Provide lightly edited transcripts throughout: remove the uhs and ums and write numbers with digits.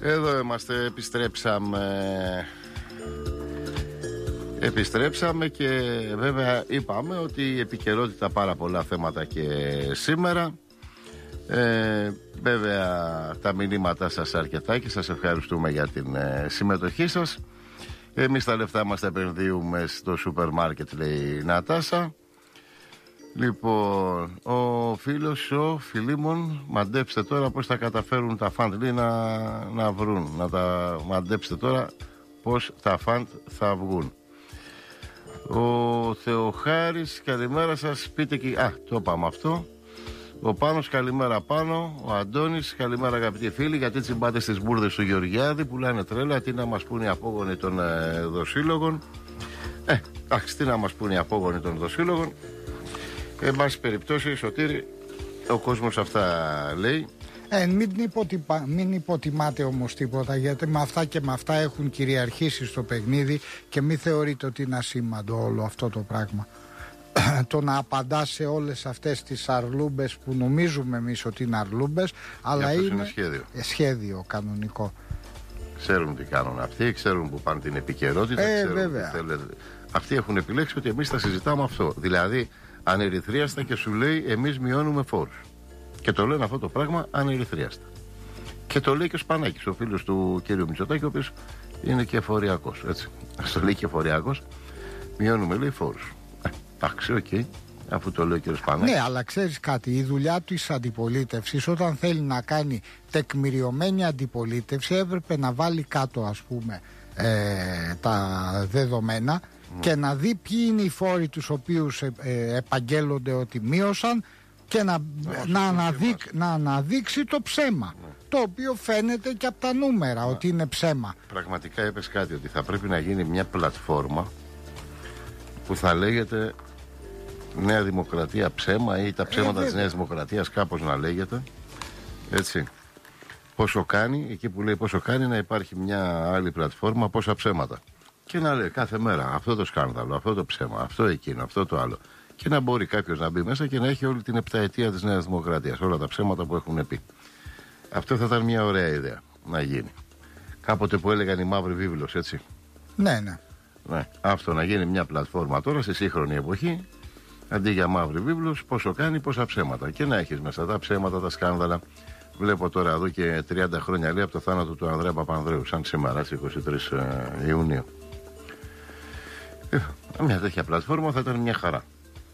Εδώ είμαστε, επιστρέψαμε και βέβαια είπαμε ότι η επικαιρότητα πάρα πολλά θέματα και σήμερα. Βέβαια τα μηνύματά σας αρκετά και σας ευχαριστούμε για την συμμετοχή σας. Εμείς τα λεφτά μας τα επενδύουμε στο σούπερ μάρκετ, λέει η Νατάσα. Λοιπόν, ο φίλος ο Φιλίμων, μαντέψτε τώρα πώς θα καταφέρουν τα φαντ, λέει, να βρουν. Να τα μαντέψτε τώρα πώς τα φαντ θα βγουν. Ο Θεοχάρης, καλημέρα σας, πείτε και... το είπαμε αυτό. Ο Πάνος, καλημέρα Πάνο. Ο Αντώνης, καλημέρα αγαπητοί φίλοι. Γιατί τσιμπάτε στις μπουρδες του Γεωργιάδη που λένε τρέλα, τι να μας πούνε οι απόγονοι των δοσύλλογων. Εντάξει, τι να μας πούνε οι απόγονοι των δοσύλλογων. Εν πάση περιπτώσει, Σωτήρη, ο κόσμος αυτά λέει. Μην υποτιμάτε όμως τίποτα, γιατί με αυτά και με αυτά έχουν κυριαρχήσει στο παιχνίδι και μην θεωρείτε ότι είναι ασήμαντο όλο αυτό το πράγμα. Το να απαντά σε όλες αυτές τις αρλούμπες που νομίζουμε εμείς ότι είναι αρλούμπες, αλλά είναι σχέδιο κανονικό. Ξέρουν τι κάνουν αυτοί, ξέρουν που πάνε την επικαιρότητα, βέβαια. Αυτοί έχουν επιλέξει ότι εμείς θα συζητάμε αυτό. Δηλαδή ανερυθρίαστα και σου λέει εμείς μειώνουμε φόρους. Και το λένε αυτό το πράγμα ανερυθρίαστα. Και το λέει και ο Σπανάκης, ο φίλος του κ. Μητσοτάκη, ο οποίος είναι και εφοριακός. Έτσι. Ας το λέει και εφοριακός. Μειώνουμε, λέει, φόρους. Εντάξει, οκ. Αφού το λέει ο κ. Σπανάκης. Ναι, αλλά ξέρεις κάτι, η δουλειά της αντιπολίτευσης, όταν θέλει να κάνει τεκμηριωμένη αντιπολίτευση, έπρεπε να βάλει κάτω, ας πούμε, τα δεδομένα και να δει ποιοι είναι οι φόροι τους οποίους επαγγέλλονται ότι μείωσαν και να αναδείξει το ψέμα, το οποίο φαίνεται και από τα νούμερα ότι είναι ψέμα. Πραγματικά είπες κάτι, ότι θα πρέπει να γίνει μια πλατφόρμα που θα λέγεται Νέα Δημοκρατία ψέμα ή τα ψέματα της Νέας Δημοκρατίας, κάπως να λέγεται, έτσι. Πόσο κάνει, εκεί που λέει πόσο κάνει, να υπάρχει μια άλλη πλατφόρμα, πόσα ψέματα. Και να λέει κάθε μέρα αυτό το σκάνδαλο, αυτό το ψέμα, αυτό εκείνο, αυτό το άλλο. Και να μπορεί κάποιος να μπει μέσα και να έχει όλη την επταετία της Νέας Δημοκρατίας, όλα τα ψέματα που έχουν πει. Αυτό θα ήταν μια ωραία ιδέα να γίνει. Κάποτε που έλεγαν η μαύρη βίβλος, έτσι. Ναι. Αυτό να γίνει μια πλατφόρμα τώρα στη σύγχρονη εποχή, αντί για μαύρη βίβλος, πόσο κάνει, πόσα ψέματα. Και να έχεις μέσα τα ψέματα, τα σκάνδαλα. Βλέπω τώρα εδώ και 30 χρόνια, λέει, από το θάνατο του Ανδρέα Παπανδρέου, σαν σήμερα, στις 23 Ιουνίου. Μια τέτοια πλατφόρμα θα ήταν μια χαρά.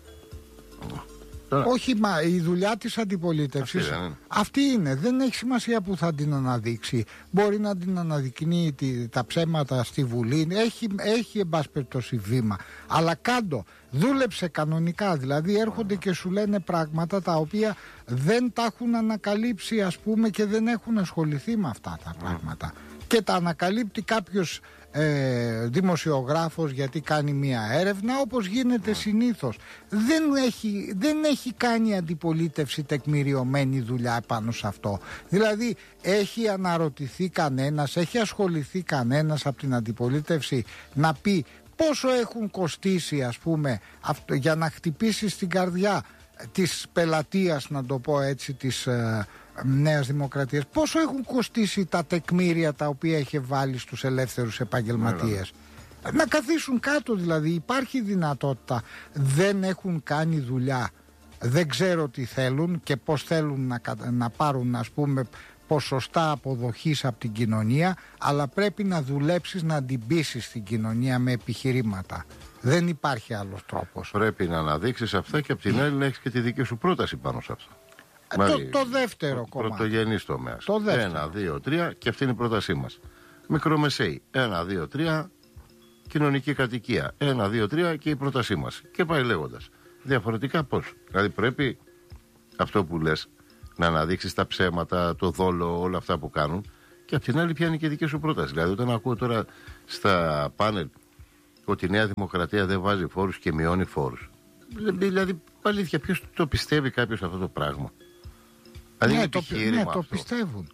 Όχι, μα η δουλειά της αντιπολίτευσης αυτή είναι. Δεν έχει σημασία που θα την αναδείξει. Μπορεί να την αναδεικνύει τα ψέματα στη Βουλή. Έχει εν πάση περιπτώσει βήμα. Αλλά κάντο, δούλεψε κανονικά. Δηλαδή έρχονται και σου λένε πράγματα τα οποία δεν τα έχουν ανακαλύψει, ας πούμε, και δεν έχουν ασχοληθεί με αυτά τα πράγματα. Και τα ανακαλύπτει κάποιος δημοσιογράφος γιατί κάνει μία έρευνα, όπως γίνεται συνήθως. Δεν έχει κάνει αντιπολίτευση τεκμηριωμένη δουλειά πάνω σε αυτό. Δηλαδή έχει αναρωτηθεί κανένας, έχει ασχοληθεί κανένας από την αντιπολίτευση να πει πόσο έχουν κοστίσει, ας πούμε, για να χτυπήσει στην καρδιά της πελατείας, να το πω έτσι, της Νέας Δημοκρατίας, πόσο έχουν κοστίσει τα τεκμήρια τα οποία είχε βάλει στους ελεύθερους επαγγελματίες. Να καθίσουν κάτω, δηλαδή υπάρχει δυνατότητα. Δεν έχουν κάνει δουλειά, δεν ξέρω τι θέλουν και πώς θέλουν να πάρουν, ας πούμε, ποσοστά αποδοχής από την κοινωνία, αλλά πρέπει να δουλέψεις να την πείσεις την κοινωνία με επιχειρήματα. Δεν υπάρχει άλλος τρόπος. Πρέπει να αναδείξεις αυτά και από την άλλη να έχεις και τη δική σου πρόταση πάνω σε αυτό. Το δεύτερο κομμάτι. Πρωτογενής τομέας. 1, 2, 3 και αυτή είναι η πρότασή μας. Μικρομεσαίοι. 1, 2, 3 κοινωνική κατοικία. 1, 2, 3 και η πρότασή μας. Και πάει λέγοντας. Διαφορετικά πώς. Δηλαδή πρέπει αυτό που λες να αναδείξεις τα ψέματα, το δόλο, όλα αυτά που κάνουν. Και απ' την άλλη ποια είναι και η δική σου πρόταση. Δηλαδή όταν ακούω τώρα στα πάνελ ότι η Νέα Δημοκρατία δεν βάζει φόρους και μειώνει φόρους. Δηλαδή αλήθεια, ποιος το πιστεύει κάποιος αυτό το πράγμα? Ναι, το πιστεύουν.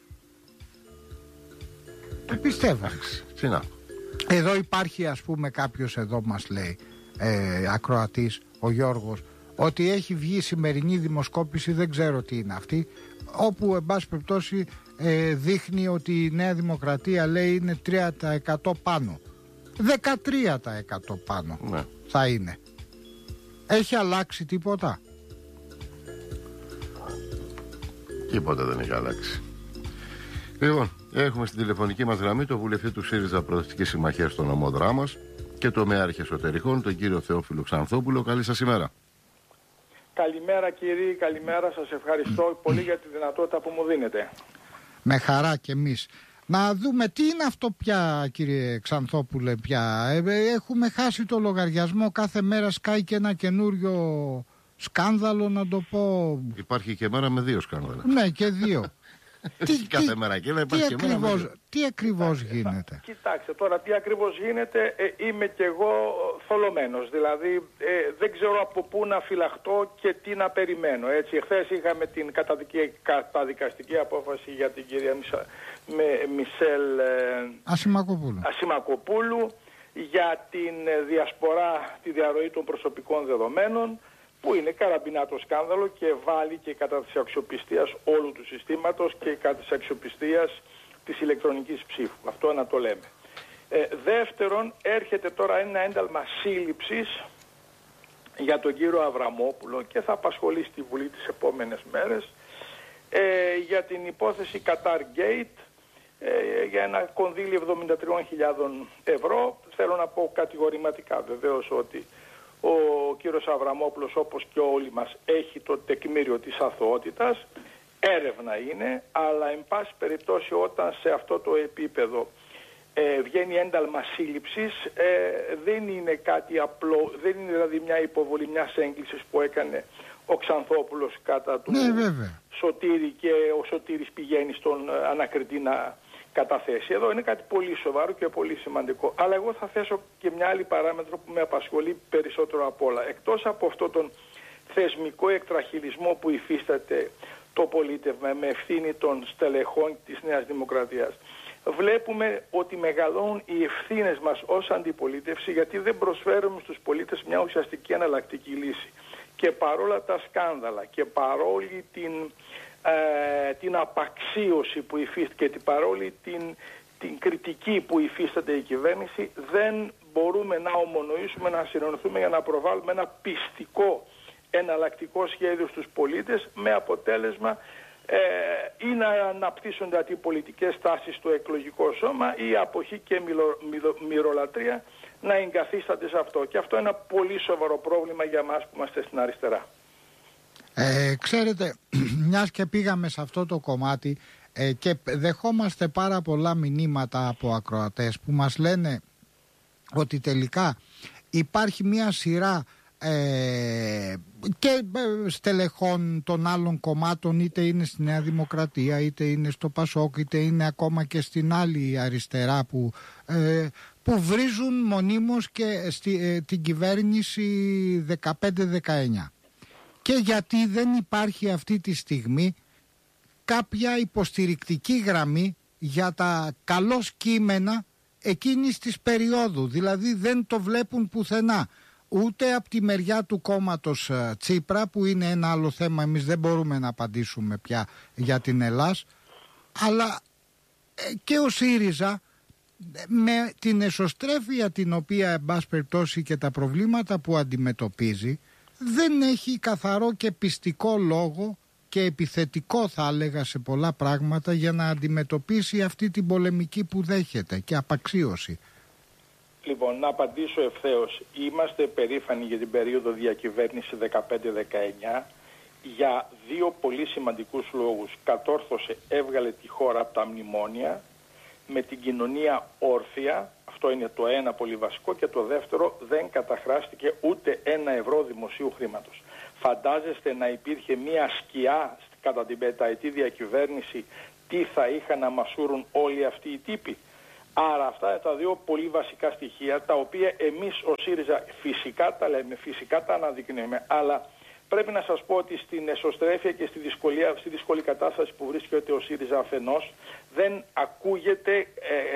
Το πιστεύουν. Τι να. Εδώ υπάρχει, ας πούμε, κάποιος εδώ μας λέει, ακροατής, ο Γιώργος, ότι έχει βγει σημερινή δημοσκόπηση, δεν ξέρω τι είναι αυτή, όπου εν πάση περιπτώσει δείχνει ότι η Νέα Δημοκρατία λέει είναι 3% πάνω. 13% πάνω θα είναι. Έχει αλλάξει τίποτα? Τίποτα δεν έχει αλλάξει. Λοιπόν, έχουμε στην τηλεφωνική μας γραμμή το βουλευτή του ΣΥΡΙΖΑ Προοδευτική Συμμαχία στον νομό Δράμας και το τομέαρχη εσωτερικών, τον κύριο Θεόφιλο Ξανθόπουλο. Καλή σας ημέρα. Καλημέρα κύριε, καλημέρα. Σας ευχαριστώ πολύ για τη δυνατότητα που μου δίνετε. Με χαρά κι εμείς. Να δούμε τι είναι αυτό πια, κύριε Ξανθόπουλε, πια. Έχουμε χάσει το λογαριασμό, κάθε μέρα σκάει και ένα καινούριο σκάνδαλο, να το πω. Υπάρχει και μέρα με 2 σκάνδαλα. Ναι, και 2. Κάθε μέρα και τι ακριβώς γίνεται? Κοιτάξτε τώρα τι ακριβώς γίνεται. Είμαι κι εγώ θολωμένος. Δηλαδή δεν ξέρω από πού να φυλαχτώ και τι να περιμένω. Έτσι, εχθές είχαμε την καταδικαστική απόφαση για την κυρία Μισελ Ασημακοπούλου για την διασπορά, τη διαρροή των προσωπικών δεδομένων, που είναι καραμπινάτο σκάνδαλο και βάλει και κατά της αξιοπιστίας όλου του συστήματος και κατά της αξιοπιστίας της ηλεκτρονικής ψήφου. Αυτό να το λέμε. Δεύτερον, έρχεται τώρα ένα ένταλμα σύλληψης για τον κύριο Αβραμόπουλο και θα απασχολεί στη Βουλή τις επόμενες μέρες για την υπόθεση Qatar Gate, για ένα κονδύλι 73.000 ευρώ. Θέλω να πω κατηγορηματικά βεβαίως ότι ο κύριος Αβραμόπουλος, όπως και όλοι μας, έχει το τεκμήριο της αθωότητας. Έρευνα είναι, αλλά εν πάση περιπτώσει όταν σε αυτό το επίπεδο βγαίνει ένταλμα σύλληψης, δεν είναι κάτι απλό, δεν είναι δηλαδή μια υποβολή μιας έγκλησης που έκανε ο Ξανθόπουλος κατά του Σωτήρη και ο Σωτήρης πηγαίνει στον ανακριτή να καταθέσει. Εδώ είναι κάτι πολύ σοβαρό και πολύ σημαντικό. Αλλά εγώ θα θέσω και μια άλλη παράμετρο που με απασχολεί περισσότερο απ' όλα. Εκτός από αυτόν τον θεσμικό εκτραχυλισμό που υφίσταται το πολίτευμα με ευθύνη των στελεχών της Νέας Δημοκρατίας, βλέπουμε ότι μεγαλώνουν οι ευθύνες μας ως αντιπολίτευση, γιατί δεν προσφέρουμε στους πολίτες μια ουσιαστική εναλλακτική λύση. Και παρόλα τα σκάνδαλα και παρόλη την απαξίωση που υφίστηκε και παρόλη την κριτική που υφίσταται η κυβέρνηση, δεν μπορούμε να ομονοήσουμε, να συνενωθούμε για να προβάλλουμε ένα πιστικό εναλλακτικό σχέδιο στους πολίτες, με αποτέλεσμα ή να αναπτύσσονται αντιπολιτικές τάσεις στο εκλογικό σώμα ή αποχή και μυρολατρεία να εγκαθίστανται σε αυτό. Και αυτό είναι ένα πολύ σοβαρό πρόβλημα για μας που είμαστε στην αριστερά. Ξέρετε, μιας και πήγαμε σε αυτό το κομμάτι και δεχόμαστε πάρα πολλά μηνύματα από ακροατές που μας λένε ότι τελικά υπάρχει μια σειρά και στελεχών των άλλων κομμάτων, είτε είναι στη Νέα Δημοκρατία, είτε είναι στο Πασόκ, είτε είναι ακόμα και στην άλλη αριστερά που βρίζουν μονίμως και την κυβέρνηση 15-19. Και γιατί δεν υπάρχει αυτή τη στιγμή κάποια υποστηρικτική γραμμή για τα καλώς κείμενα εκείνης της περίοδου. Δηλαδή δεν το βλέπουν πουθενά. Ούτε από τη μεριά του κόμματος Τσίπρα, που είναι ένα άλλο θέμα, εμείς δεν μπορούμε να απαντήσουμε πια για την Ελλάς, αλλά και ο ΣΥΡΙΖΑ, με την εσωστρέφεια την οποία εν πάση περιπτώσει και τα προβλήματα που αντιμετωπίζει, δεν έχει καθαρό και πιστικό λόγο και επιθετικό, θα έλεγα, σε πολλά πράγματα για να αντιμετωπίσει αυτή την πολεμική που δέχεται και απαξίωση. Λοιπόν, να απαντήσω ευθέως. Είμαστε περήφανοι για την περίοδο διακυβέρνηση 15-19 για 2 πολύ σημαντικούς λόγους. Κατόρθωσε, έβγαλε τη χώρα από τα μνημόνια με την κοινωνία όρθια. Αυτό είναι το ένα πολύ βασικό. Και το δεύτερο, δεν καταχράστηκε ούτε 1 ευρώ δημοσίου χρήματος. Φαντάζεστε να υπήρχε μια σκιά κατά την πενταετή διακυβέρνηση, τι θα είχαν να μασούρουν όλοι αυτοί οι τύποι? Άρα αυτά είναι τα 2 πολύ βασικά στοιχεία, τα οποία εμείς ο ΣΥΡΙΖΑ φυσικά τα λέμε, φυσικά τα αναδεικνύουμε, αλλά πρέπει να σας πω ότι στην εσωστρέφεια και στη δύσκολη κατάσταση που βρίσκεται ο ΣΥΡΙΖΑ αφενός, δεν ακούγεται,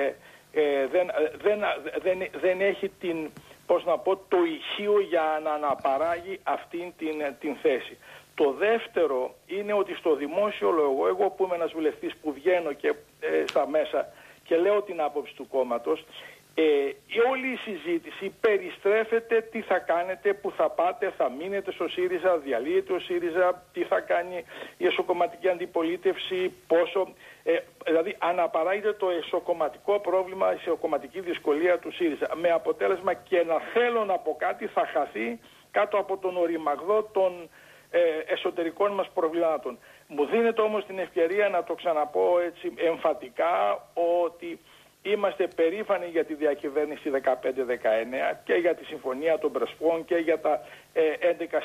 δεν έχει το ηχείο για να αναπαράγει αυτήν την θέση. Το δεύτερο είναι ότι στο δημόσιο λόγο, εγώ που είμαι ένας βουλευτής που βγαίνω και στα μέσα και λέω την άποψη του κόμματος, όλη η συζήτηση περιστρέφεται τι θα κάνετε, που θα πάτε, θα μείνετε στο ΣΥΡΙΖΑ, διαλύεται ο ΣΥΡΙΖΑ, τι θα κάνει η εσωκομματική αντιπολίτευση, πόσο... δηλαδή αναπαράγεται το εσωκομματικό πρόβλημα, η εσωκομματική δυσκολία του ΣΥΡΙΖΑ. Με αποτέλεσμα και να θέλω να πω κάτι θα χαθεί κάτω από τον οριμαγδό των εσωτερικών μας προβλημάτων. Μου δίνεται όμως την ευκαιρία να το ξαναπώ έτσι εμφατικά ότι είμαστε περήφανοι για τη διακυβέρνηση 15-19 και για τη Συμφωνία των Πρεσπών και για τα 11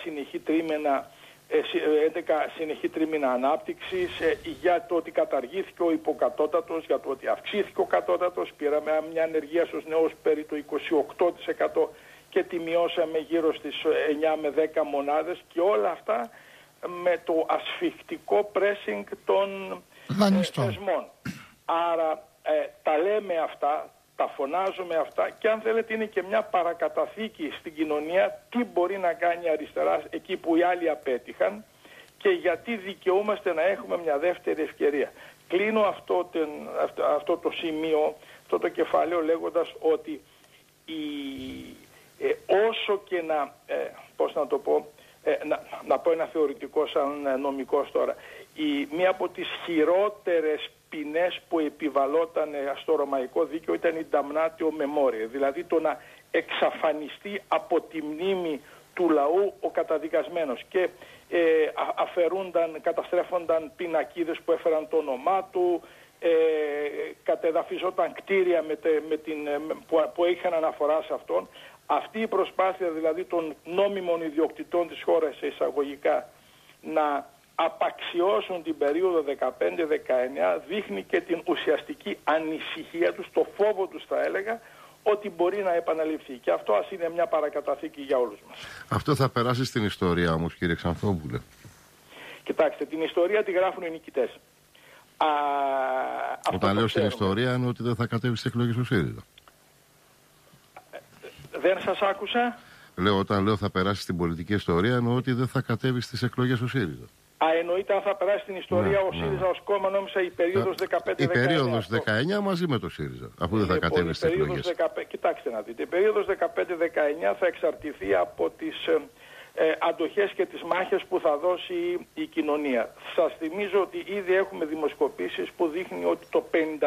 συνεχή τρίμηνα ανάπτυξης, για το ότι καταργήθηκε ο υποκατώτατος, για το ότι αυξήθηκε ο κατώτατος, πήραμε μια ανεργία στους νέους περί το 28% και τη μειώσαμε γύρω στις 9 με 10 μονάδες και όλα αυτά με το ασφιχτικό pressing των θεσμών. Άρα τα λέμε αυτά, τα φωνάζουμε αυτά και αν θέλετε είναι και μια παρακαταθήκη στην κοινωνία τι μπορεί να κάνει η αριστερά εκεί που οι άλλοι απέτυχαν και γιατί δικαιούμαστε να έχουμε μια δεύτερη ευκαιρία. Κλείνω αυτό το σημείο, αυτό το κεφάλαιο λέγοντας ότι όσο και πώς να το πω, να πω ένα θεωρητικό σαν νομικός τώρα, μία από τις χειρότερες ποινές που επιβαλόταν στο ρωμαϊκό δίκαιο ήταν η damnatio memoria, δηλαδή το να εξαφανιστεί από τη μνήμη του λαού ο καταδικασμένος και καταστρέφονταν πινακίδες που έφεραν το όνομά του, κατεδαφιζόταν κτίρια που είχαν αναφορά σε αυτόν. Αυτή η προσπάθεια δηλαδή των νόμιμων ιδιοκτητών της χώρας εισαγωγικά να απαξιώσουν την περίοδο 15-19 δείχνει και την ουσιαστική ανησυχία τους, το φόβο τους θα έλεγα, ότι μπορεί να επαναληφθεί. Και αυτό ας είναι μια παρακαταθήκη για όλους μας. Αυτό θα περάσει στην ιστορία όμως, κύριε Ξανθόπουλε? Κοιτάξτε, την ιστορία τη γράφουν οι νικητές. Όταν λέω στην ιστορία εννοώ ότι δεν θα κατέβει στις εκλογές ο ΣΥΡΙΖΑ. Δεν σας άκουσα. Όταν λέω θα περάσει στην πολιτική ιστορία εννοώ ότι δεν θα κατέβει στις εκλογές ο ΣΥΡΙΖΑ. Εννοείται αν θα περάσει στην ιστορία ο ΣΥΡΙΖΑ ως κόμμα, νόμιζα η περίοδος 15-19. Η περίοδος 19 μαζί με το ΣΥΡΙΖΑ, αφού δεν θα κατέβει στις εκλογές. Κοιτάξτε να δείτε, η περίοδος 15-19 θα εξαρτηθεί από τις αντοχές και τις μάχες που θα δώσει η κοινωνία. Σας θυμίζω ότι ήδη έχουμε δημοσκοπήσεις που δείχνει ότι το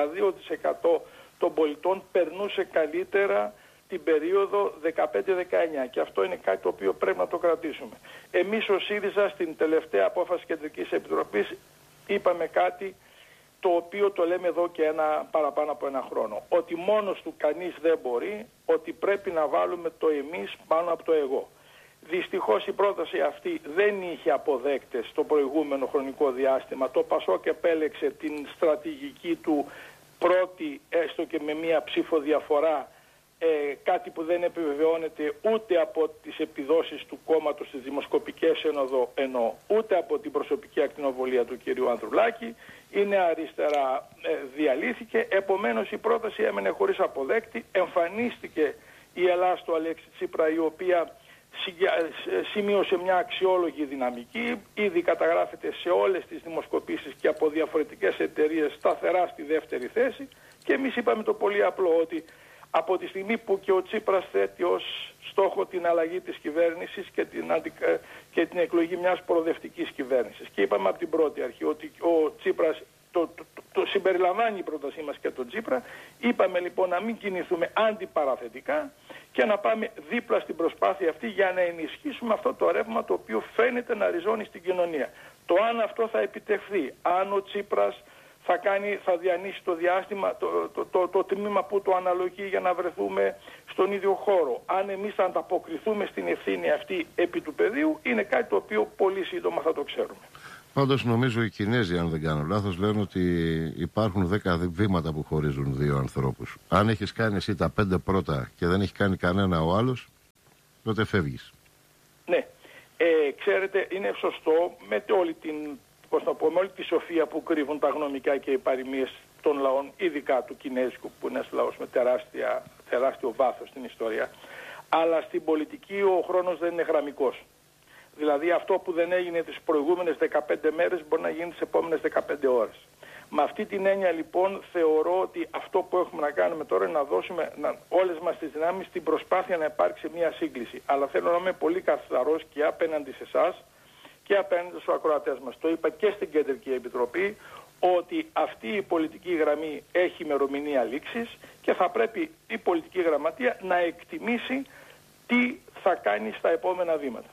52% των πολιτών περνούσε καλύτερα την περίοδο 15-19 και αυτό είναι κάτι το οποίο πρέπει να το κρατήσουμε. Εμείς ο ΣΥΡΙΖΑ στην τελευταία απόφαση Κεντρικής Επιτροπής είπαμε κάτι το οποίο το λέμε εδώ και παραπάνω από ένα χρόνο. Ότι μόνος του κανείς δεν μπορεί, ότι πρέπει να βάλουμε το εμείς πάνω από το εγώ. Δυστυχώς η πρόταση αυτή δεν είχε αποδέκτες στο προηγούμενο χρονικό διάστημα. Το ΠΑΣΟΚ επέλεξε την στρατηγική του πρώτη, έστω και με μία ψήφο διαφορά, κάτι που δεν επιβεβαιώνεται ούτε από τις επιδόσεις του κόμματος στις δημοσκοπικές εννοώ, ούτε από την προσωπική ακτινοβολία του κυρίου Ανδρουλάκη. Είναι αριστερά, διαλύθηκε, επομένως η πρόταση έμενε χωρίς αποδέκτη. Εμφανίστηκε η Ελλάδα του Αλέξη Τσίπρα, η οποία σημείωσε μια αξιόλογη δυναμική, ήδη καταγράφεται σε όλες τις δημοσκοπήσεις και από διαφορετικές εταιρείες σταθερά στη δεύτερη θέση και εμείς είπαμε το πολύ απλό ότι από τη στιγμή που και ο Τσίπρας θέτει ως στόχο την αλλαγή της κυβέρνησης και την εκλογή μιας προοδευτικής κυβέρνησης και είπαμε από την πρώτη αρχή ότι ο Τσίπρας το συμπεριλαμβάνει η πρότασή μας και τον Τσίπρα, είπαμε λοιπόν να μην κινηθούμε αντιπαραθετικά και να πάμε δίπλα στην προσπάθεια αυτή για να ενισχύσουμε αυτό το ρεύμα το οποίο φαίνεται να ριζώνει στην κοινωνία. Το αν αυτό θα επιτευχθεί, αν ο Τσίπρας θα διανύσει το διάστημα, το τμήμα που το αναλογεί για να βρεθούμε στον ίδιο χώρο, αν εμείς θα ανταποκριθούμε στην ευθύνη αυτή επί του πεδίου, είναι κάτι το οποίο πολύ σύντομα θα το ξέρουμε. Πάντως νομίζω οι Κινέζοι, αν δεν κάνω λάθος, λένε ότι υπάρχουν 10 βήματα που χωρίζουν δύο ανθρώπους. Αν έχεις κάνει εσύ τα 5 πρώτα και δεν έχει κάνει κανένα ο άλλος, τότε φεύγεις. Ναι, ξέρετε, είναι σωστό με όλη τη σοφία που κρύβουν τα γνωμικά και οι παροιμίες των λαών, ειδικά του Κινέζικου που είναι ένας λαός με τεράστιο βάθος στην ιστορία. Αλλά στην πολιτική ο χρόνος δεν είναι γραμμικός. Δηλαδή αυτό που δεν έγινε τις προηγούμενες 15 μέρες μπορεί να γίνει τις επόμενες 15 ώρες. Με αυτή την έννοια λοιπόν θεωρώ ότι αυτό που έχουμε να κάνουμε τώρα είναι να δώσουμε όλες μας τις δυνάμεις στην προσπάθεια να υπάρξει μια σύγκληση. Αλλά θέλω να είμαι πολύ καθαρός και απέναντι σε εσάς και απέναντι στους ακροατές μας. Το είπα και στην Κεντρική Επιτροπή ότι αυτή η πολιτική γραμμή έχει ημερομηνία λήξης και θα πρέπει η πολιτική γραμματεία να εκτιμήσει τι θα κάνει στα επόμενα βήματα.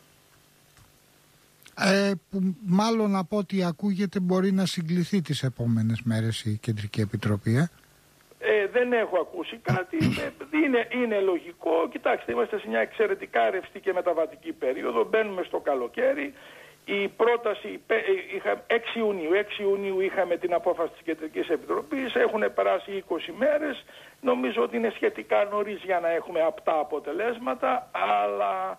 Που μάλλον από ό,τι ακούγεται μπορεί να συγκληθεί τις επόμενες μέρες η Κεντρική Επιτροπή. Δεν έχω ακούσει κάτι. Είναι λογικό. Κοιτάξτε, είμαστε σε μια εξαιρετικά ρευστή και μεταβατική περίοδο. Μπαίνουμε στο καλοκαίρι. Η πρόταση 6 Ιουνίου είχαμε την απόφαση της Κεντρικής Επιτροπής. Έχουν περάσει 20 μέρες. Νομίζω ότι είναι σχετικά νωρίς για να έχουμε απτά αποτελέσματα. Αλλά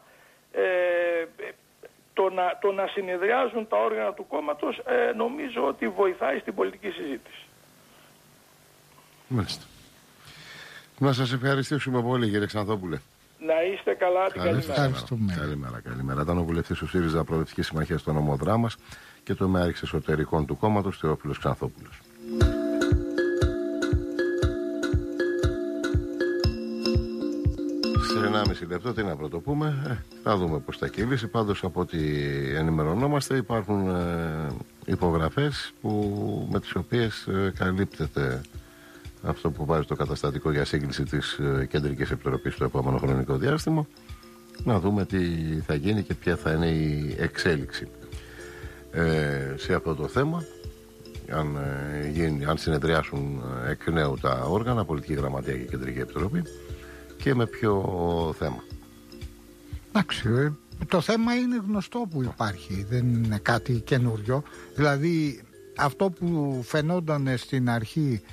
το να συνεδριάζουν τα όργανα του κόμματος νομίζω ότι βοηθάει στην πολιτική συζήτηση. Μάλιστα. Να σας ευχαριστήσουμε πολύ, κύριε Ξανθόπουλε. Να είστε καλά, την καλημέρα. Καλημέρα. Ήταν ο βουλευτής του ΣΥΡΙΖΑ Προοδευτική Συμμαχία στον Ομοδράμας και το ΜΕΑΡΙΞ Εσωτερικών του κόμματος, Θεόφιλος Ξανθόπουλος. Σε 1,5 λεπτό τι να πρωτοπούμε, θα δούμε πώς θα κυλήσει. Πάντως από ό,τι ενημερωνόμαστε υπάρχουν υπογραφές με τις οποίες καλύπτεται αυτό που βάζει το καταστατικό για σύγκληση της Κεντρικής Επιτροπής στο επόμενο χρονικό διάστημα. Να δούμε τι θα γίνει και ποια θα είναι η εξέλιξη σε αυτό το θέμα. Αν συνεδριάσουν εκ νέου τα όργανα, Πολιτική Γραμματεία και Κεντρική Επιτροπή, και με ποιο θέμα. Εντάξει, το θέμα είναι γνωστό που υπάρχει, δεν είναι κάτι καινούριο. Δηλαδή αυτό που φαινόταν στην αρχή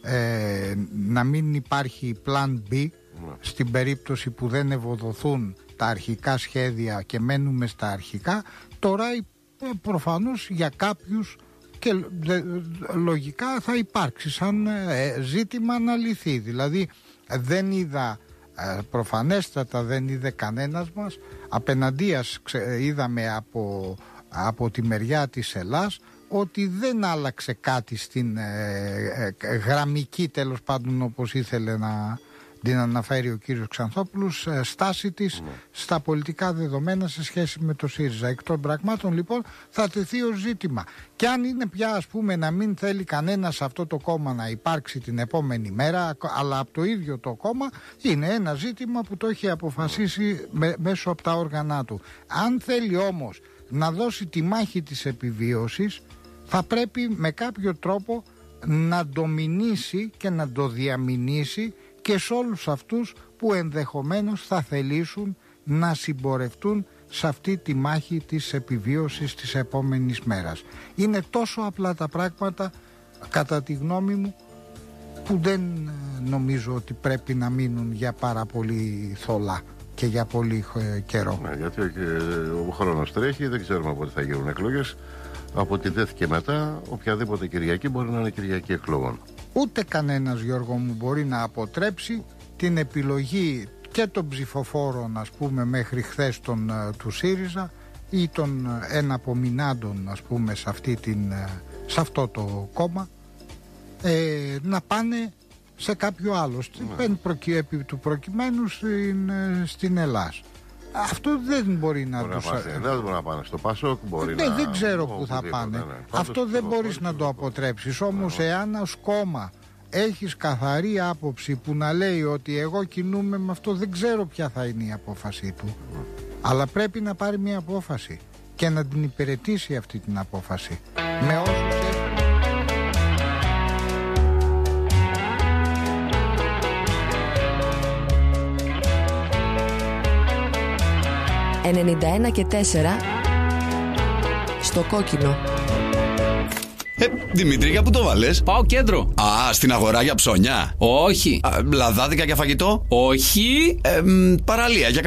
να μην υπάρχει plan B στην περίπτωση που δεν ευοδοθούν τα αρχικά σχέδια και μένουμε στα αρχικά, τώρα προφανώς για κάποιους και λογικά θα υπάρξει σαν ζήτημα να λυθεί. Δηλαδή δεν είδα, προφανέστατα δεν είδε κανένας μας, απέναντίας είδαμε από τη μεριά της Ελλάς ότι δεν άλλαξε κάτι στην γραμμική, τέλος πάντων, όπως ήθελε να την αναφέρει ο κύριος Ξανθόπουλος, στάση της στα πολιτικά δεδομένα σε σχέση με το ΣΥΡΙΖΑ. Εκ των πραγμάτων λοιπόν θα τεθεί ως ζήτημα. Και αν είναι πια, ας πούμε, να μην θέλει κανένας αυτό το κόμμα να υπάρξει την επόμενη μέρα, αλλά από το ίδιο το κόμμα, είναι ένα ζήτημα που το έχει αποφασίσει μέσω από τα όργανα του. Αν θέλει όμως να δώσει τη μάχη της επιβίωσης, θα πρέπει με κάποιο τρόπο να το μηνύσει και να το διαμηνύσει και σε όλους αυτούς που ενδεχομένως θα θελήσουν να συμπορευτούν σε αυτή τη μάχη της επιβίωσης της επόμενης μέρας. Είναι τόσο απλά τα πράγματα, κατά τη γνώμη μου, που δεν νομίζω ότι πρέπει να μείνουν για πάρα πολύ θολά και για πολύ καιρό. Ναι, γιατί ο χρόνος τρέχει, δεν ξέρουμε πότε θα γίνουν εκλογές. Από ό,τι δέθηκε μετά, οποιαδήποτε Κυριακή μπορεί να είναι Κυριακή εκλογών. Ούτε κανένας, Γιώργο μου, μπορεί να αποτρέψει την επιλογή και των ψηφοφόρων, ας πούμε, μέχρι χθες του ΣΥΡΙΖΑ ή των εναπομεινάντων, ας πούμε, σε αυτό το κόμμα, να πάνε σε κάποιο άλλο, επί του προκειμένου στην Ελλάδα. Αυτό δεν μπορεί να τους... Δεν μπορεί να πάνε στο ΠΑΣΟΚ, δεν ξέρω πού θα πάνε. Αυτό δεν μπορείς να το αποτρέψεις. Όμως εάν ως κόμμα έχεις καθαρή άποψη που να λέει ότι εγώ κινούμαι με αυτό, δεν ξέρω ποια θα είναι η απόφασή του. Αλλά πρέπει να πάρει μια απόφαση και να την υπηρετήσει αυτή την απόφαση. Με όσους έχουν... 91 και 4 στο κόκκινο. Δημήτρη, για πού το βάλες? Πάω κέντρο. Α, στην αγορά για ψώνια? Όχι. Λαδάδικα για φαγητό? Όχι. Παραλία για